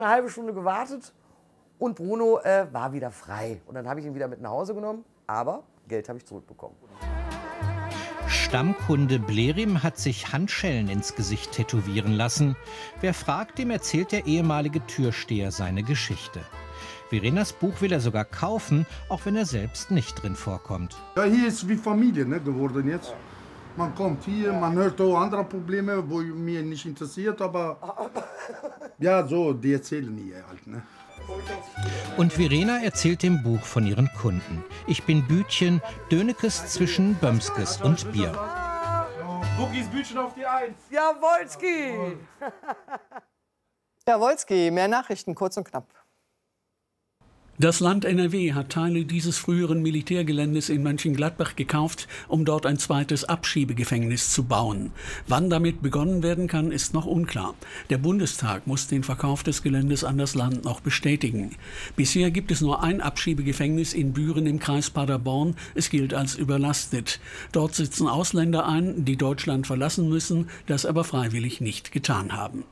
Eine halbe Stunde gewartet und Bruno war wieder frei. Und dann habe ich ihn wieder mit nach Hause genommen, aber Geld habe ich zurückbekommen. Stammkunde Blerim hat sich Handschellen ins Gesicht tätowieren lassen. Wer fragt, dem erzählt der ehemalige Türsteher seine Geschichte. Verenas Buch will er sogar kaufen, auch wenn er selbst nicht drin vorkommt. Ja, hier ist wie Familie geworden jetzt. Man kommt hier, man hört auch andere Probleme, wo mir nicht interessiert, aber ja, so, die erzählen hier halt. Ne? Und Verena erzählt im Buch von ihren Kunden. Ich bin Bütchen, Dönekes zwischen Bömskes und Bier. Boogies Bütchen auf die Eins. Jawolski! Jawolski, mehr Nachrichten, kurz und knapp. Das Land NRW hat Teile dieses früheren Militärgeländes in Mönchengladbach gekauft, um dort ein zweites Abschiebegefängnis zu bauen. Wann damit begonnen werden kann, ist noch unklar. Der Bundestag muss den Verkauf des Geländes an das Land noch bestätigen. Bisher gibt es nur ein Abschiebegefängnis in Büren im Kreis Paderborn. Es gilt als überlastet. Dort sitzen Ausländer ein, die Deutschland verlassen müssen, das aber freiwillig nicht getan haben.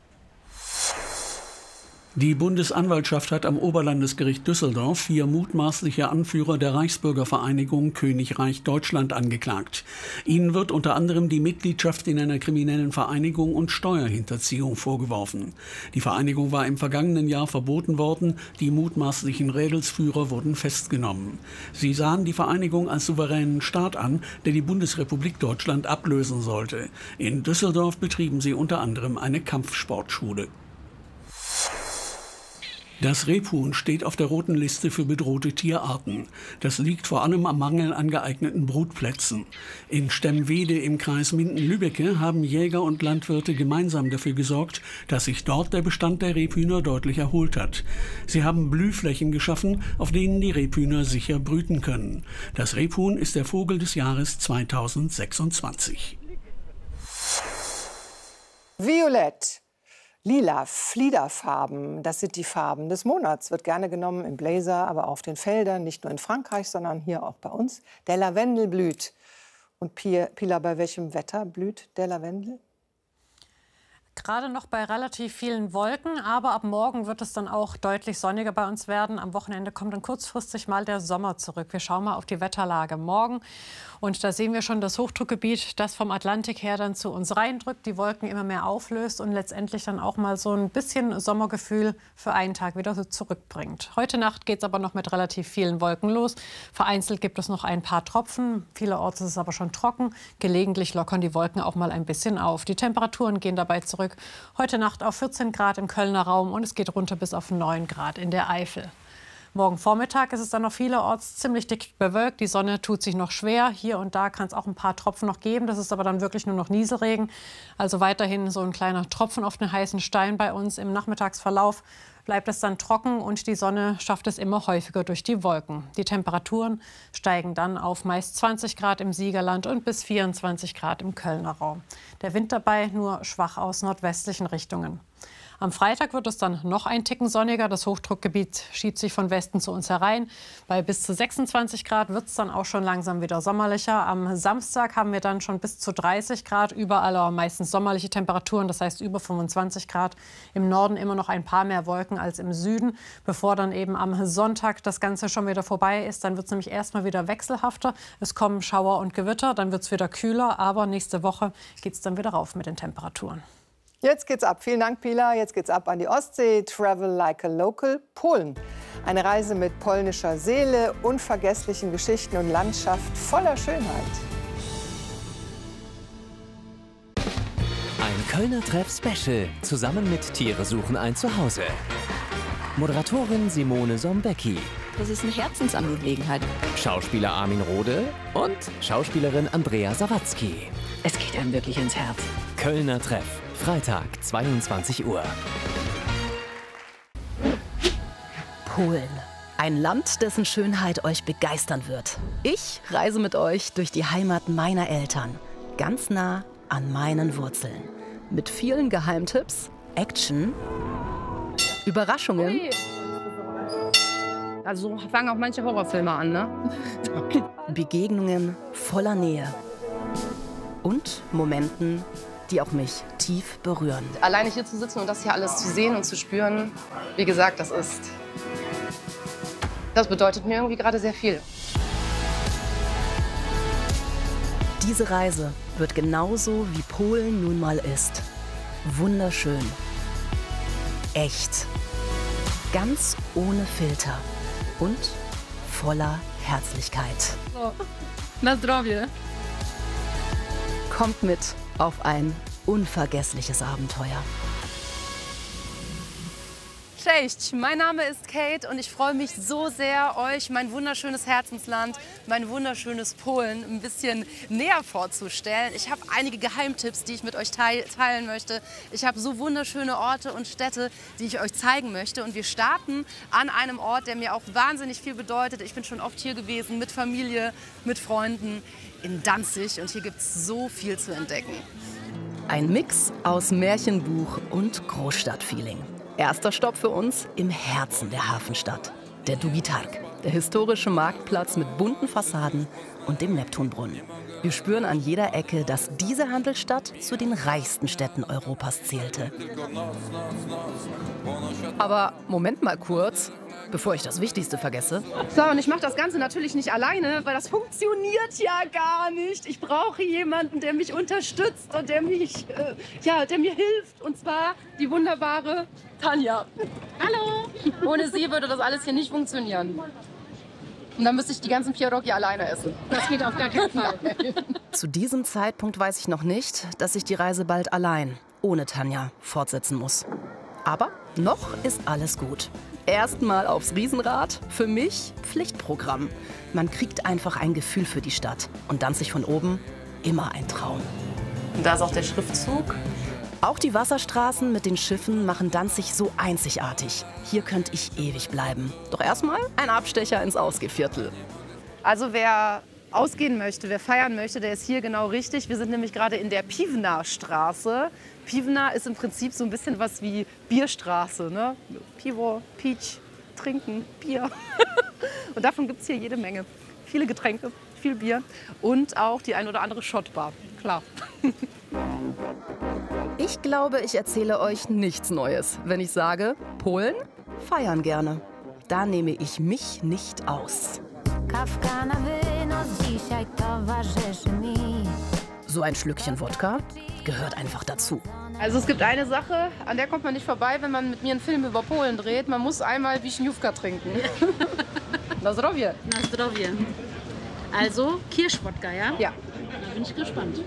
Die Bundesanwaltschaft hat am Oberlandesgericht Düsseldorf 4 mutmaßliche Anführer der Reichsbürgervereinigung Königreich Deutschland angeklagt. Ihnen wird unter anderem die Mitgliedschaft in einer kriminellen Vereinigung und Steuerhinterziehung vorgeworfen. Die Vereinigung war im vergangenen Jahr verboten worden, die mutmaßlichen Rädelsführer wurden festgenommen. Sie sahen die Vereinigung als souveränen Staat an, der die Bundesrepublik Deutschland ablösen sollte. In Düsseldorf betrieben sie unter anderem eine Kampfsportschule. Das Rebhuhn steht auf der roten Liste für bedrohte Tierarten. Das liegt vor allem am Mangel an geeigneten Brutplätzen. In Stemmwede im Kreis Minden-Lübbecke haben Jäger und Landwirte gemeinsam dafür gesorgt, dass sich dort der Bestand der Rebhühner deutlich erholt hat. Sie haben Blühflächen geschaffen, auf denen die Rebhühner sicher brüten können. Das Rebhuhn ist der Vogel des Jahres 2026. Violett. Lila, Fliederfarben, das sind die Farben des Monats. Wird gerne genommen im Blazer, aber auf den Feldern, nicht nur in Frankreich, sondern hier auch bei uns. Der Lavendel blüht. Und Pila, bei welchem Wetter blüht der Lavendel? Gerade noch bei relativ vielen Wolken, aber ab morgen wird es dann auch deutlich sonniger bei uns werden. Am Wochenende kommt dann kurzfristig mal der Sommer zurück. Wir schauen mal auf die Wetterlage morgen. Und da sehen wir schon das Hochdruckgebiet, das vom Atlantik her dann zu uns reindrückt, die Wolken immer mehr auflöst und letztendlich dann auch mal so ein bisschen Sommergefühl für einen Tag wieder so zurückbringt. Heute Nacht geht es aber noch mit relativ vielen Wolken los. Vereinzelt gibt es noch ein paar Tropfen. Vielerorts ist es aber schon trocken. Gelegentlich lockern die Wolken auch mal ein bisschen auf. Die Temperaturen gehen dabei zurück. Heute Nacht auf 14 Grad im Kölner Raum und es geht runter bis auf 9 Grad in der Eifel. Morgen Vormittag ist es dann noch vielerorts ziemlich dick bewölkt. Die Sonne tut sich noch schwer. Hier und da kann es auch ein paar Tropfen noch geben. Das ist aber dann wirklich nur noch Nieselregen. Also weiterhin so ein kleiner Tropfen auf den heißen Stein bei uns. Im Nachmittagsverlauf bleibt es dann trocken und die Sonne schafft es immer häufiger durch die Wolken. Die Temperaturen steigen dann auf meist 20 Grad im Siegerland und bis 24 Grad im Kölner Raum. Der Wind dabei nur schwach aus nordwestlichen Richtungen. Am Freitag wird es dann noch ein Ticken sonniger. Das Hochdruckgebiet schiebt sich von Westen zu uns herein. Bei bis zu 26 Grad wird es dann auch schon langsam wieder sommerlicher. Am Samstag haben wir dann schon bis zu 30 Grad. Überall aber meistens sommerliche Temperaturen, das heißt über 25 Grad. Im Norden immer noch ein paar mehr Wolken als im Süden. Bevor dann eben am Sonntag das Ganze schon wieder vorbei ist, dann wird es nämlich erstmal wieder wechselhafter. Es kommen Schauer und Gewitter, dann wird es wieder kühler. Aber nächste Woche geht es dann wieder rauf mit den Temperaturen. Jetzt geht's ab. Vielen Dank, Pila. Jetzt geht's ab an die Ostsee. Travel like a local. Polen. Eine Reise mit polnischer Seele, unvergesslichen Geschichten und Landschaft voller Schönheit. Ein Kölner Treff-Special zusammen mit Tiere suchen ein Zuhause. Moderatorin Simone Sombecki. Das ist eine Herzensangelegenheit. Schauspieler Armin Rohde und Schauspielerin Andrea Sawatzki. Es geht einem wirklich ins Herz. Kölner Treff. Freitag, 22 Uhr. Polen. Ein Land, dessen Schönheit euch begeistern wird. Ich reise mit euch durch die Heimat meiner Eltern. Ganz nah an meinen Wurzeln. Mit vielen Geheimtipps, Action, Überraschungen. Also so fangen auch manche Horrorfilme an, ne? Begegnungen voller Nähe. Und Momenten, die auch mich tief berühren. Alleine hier zu sitzen und das hier alles zu sehen und zu spüren, wie gesagt, das bedeutet mir irgendwie gerade sehr viel. Diese Reise wird genauso wie Polen nun mal ist. Wunderschön. Echt. Ganz ohne Filter. Und voller Herzlichkeit. So. Na zdrowie. Kommt mit auf ein unvergessliches Abenteuer. Cześć, mein Name ist Kate und ich freue mich so sehr, euch mein wunderschönes Herzensland, mein wunderschönes Polen ein bisschen näher vorzustellen. Ich habe einige Geheimtipps, die ich mit euch teilen möchte. Ich habe so wunderschöne Orte und Städte, die ich euch zeigen möchte. Und wir starten an einem Ort, der mir auch wahnsinnig viel bedeutet. Ich bin schon oft hier gewesen, mit Familie, mit Freunden, in Danzig. Und hier gibt es so viel zu entdecken. Ein Mix aus Märchenbuch und Großstadtfeeling. Erster Stopp für uns im Herzen der Hafenstadt. Der Dugi Targ, der historische Marktplatz mit bunten Fassaden und dem Neptunbrunnen. Wir spüren an jeder Ecke, dass diese Handelsstadt zu den reichsten Städten Europas zählte. Aber Moment mal kurz, bevor ich das Wichtigste vergesse. So, und ich mache das Ganze natürlich nicht alleine, weil das funktioniert ja gar nicht. Ich brauche jemanden, der mich unterstützt und der mir hilft. Und zwar die wunderbare Tanja. Hallo! Ohne sie würde das alles hier nicht funktionieren. Und dann müsste ich die ganzen Pierogi alleine essen. Das geht auf gar keinen Fall. Zu diesem Zeitpunkt weiß ich noch nicht, dass ich die Reise bald allein, ohne Tanja, fortsetzen muss. Aber noch ist alles gut. Erstmal aufs Riesenrad, für mich Pflichtprogramm. Man kriegt einfach ein Gefühl für die Stadt. Und Danzig von oben, immer ein Traum. Und da ist auch der Schriftzug. Auch die Wasserstraßen mit den Schiffen machen Danzig so einzigartig. Hier könnte ich ewig bleiben. Doch erstmal ein Abstecher ins Ausgehviertel. Also wer ausgehen möchte, wer feiern möchte, der ist hier genau richtig. Wir sind nämlich gerade in der Pivna-Straße. Pivna ist im Prinzip so ein bisschen was wie Bierstraße, ne? Pivo, Peach, trinken, Bier. Und davon gibt es hier jede Menge. Viele Getränke, viel Bier und auch die ein oder andere Schottbar, klar. Ich glaube, ich erzähle euch nichts Neues, wenn ich sage, Polen feiern gerne. Da nehme ich mich nicht aus. So ein Schlückchen Wodka gehört einfach dazu. Also es gibt eine Sache, an der kommt man nicht vorbei, wenn man mit mir einen Film über Polen dreht. Man muss einmal Wiśniówka trinken. Na zdrowie. Na zdrowie. Also Kirschwodka, ja? Ja. Da bin ich gespannt.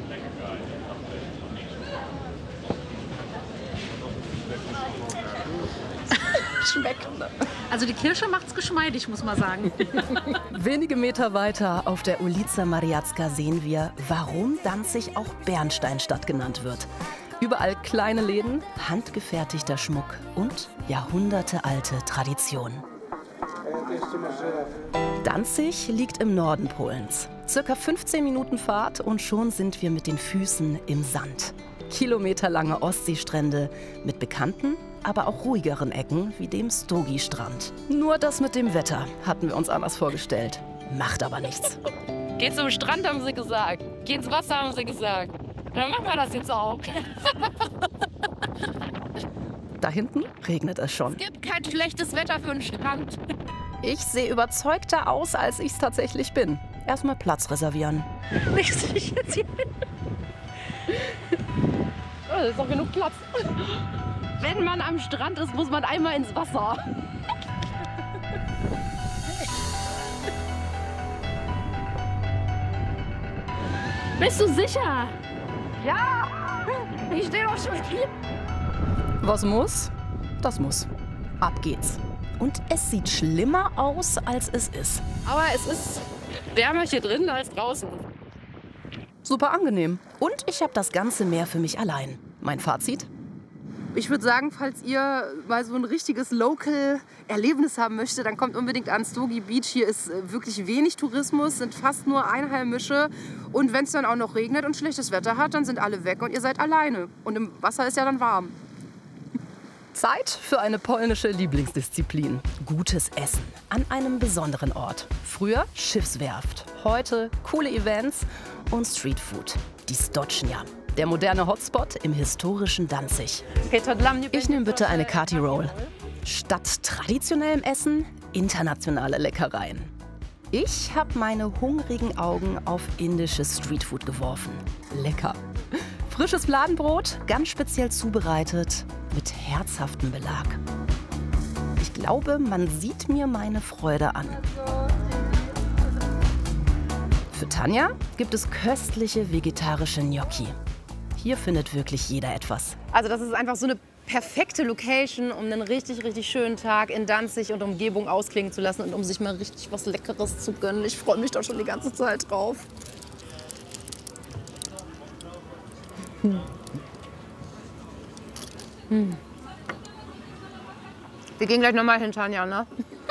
Schmeckt. Also die Kirsche macht's geschmeidig, muss man sagen. Wenige Meter weiter auf der Ulica Mariacka sehen wir, warum Danzig auch Bernsteinstadt genannt wird. Überall kleine Läden, handgefertigter Schmuck und jahrhundertealte Tradition. Danzig liegt im Norden Polens. Circa 15 Minuten Fahrt und schon sind wir mit den Füßen im Sand. Kilometerlange Ostseestrände mit bekannten, aber auch ruhigeren Ecken wie dem Stogi-Strand. Nur das mit dem Wetter hatten wir uns anders vorgestellt. Macht aber nichts. Geht zum Strand, haben sie gesagt. Geh ins Wasser, haben sie gesagt. Dann machen wir das jetzt auch. Da hinten regnet es schon. Es gibt kein schlechtes Wetter für einen Strand. Ich sehe überzeugter aus, als ich es tatsächlich bin. Erstmal Platz reservieren. Ich sehe jetzt hier hin. Oh, da ist noch genug Platz. Wenn man am Strand ist, muss man einmal ins Wasser. Bist du sicher? Ja, ich stehe doch schon hier. Was muss, das muss. Ab geht's. Und es sieht schlimmer aus, als es ist. Aber es ist wärmer hier drin als draußen. Super angenehm. Und ich habe das ganze Meer für mich allein. Mein Fazit? Ich würde sagen, falls ihr mal so ein richtiges Local-Erlebnis haben möchtet, dann kommt unbedingt an Stogi Beach. Hier ist wirklich wenig Tourismus, sind fast nur Einheimische. Und wenn es dann auch noch regnet und schlechtes Wetter hat, dann sind alle weg und ihr seid alleine. Und im Wasser ist ja dann warm. Zeit für eine polnische Lieblingsdisziplin. Gutes Essen an einem besonderen Ort. Früher Schiffswerft, heute coole Events und Streetfood. Die Stocznia. Der moderne Hotspot im historischen Danzig. Ich nehme bitte eine Kati Roll. Statt traditionellem Essen, internationale Leckereien. Ich habe meine hungrigen Augen auf indisches Streetfood geworfen. Lecker. Frisches Fladenbrot, ganz speziell zubereitet, mit herzhaftem Belag. Ich glaube, man sieht mir meine Freude an. Für Tanja gibt es köstliche vegetarische Gnocchi. Hier findet wirklich jeder etwas. Also das ist einfach so eine perfekte Location, um einen richtig, richtig schönen Tag in Danzig und Umgebung ausklingen zu lassen und um sich mal richtig was Leckeres zu gönnen. Ich freue mich da schon die ganze Zeit drauf. Wir gehen gleich nochmal hin, Tanja, ne?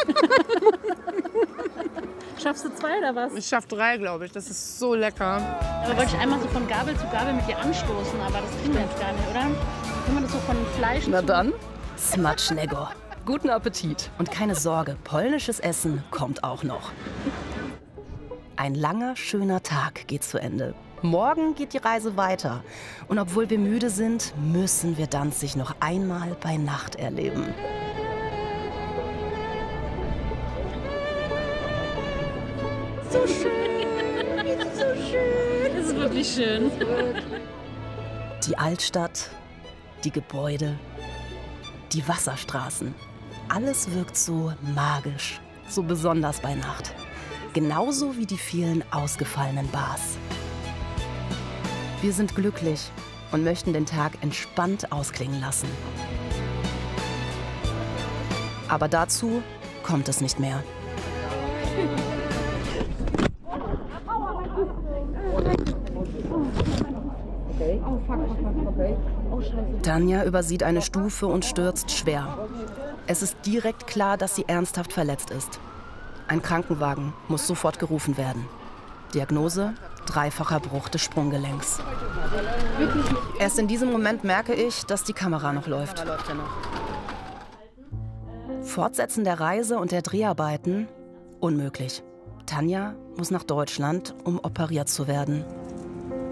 Schaffst du 2 oder was? Ich schaff 3, glaube ich. Das ist so lecker. Aber wollte ich einmal so von Gabel zu Gabel mit dir anstoßen, aber das kriegen wir jetzt gar nicht, oder? Kann man das so von Fleisch? Na dann, Smacznego. Guten Appetit. Und keine Sorge, polnisches Essen kommt auch noch. Ein langer, schöner Tag geht zu Ende. Morgen geht die Reise weiter. Und obwohl wir müde sind, müssen wir Danzig noch einmal bei Nacht erleben. So schön, so schön. Das ist wirklich schön. Die Altstadt, die Gebäude, die Wasserstraßen. Alles wirkt so magisch, so besonders bei Nacht. Genauso wie die vielen ausgefallenen Bars. Wir sind glücklich und möchten den Tag entspannt ausklingen lassen. Aber dazu kommt es nicht mehr. Tanja übersieht eine Stufe und stürzt schwer. Es ist direkt klar, dass sie ernsthaft verletzt ist. Ein Krankenwagen muss sofort gerufen werden. Diagnose: 3-facher Bruch des Sprunggelenks. Erst in diesem Moment merke ich, dass die Kamera noch läuft. Fortsetzen der Reise und der Dreharbeiten? Unmöglich. Tanja muss nach Deutschland, um operiert zu werden.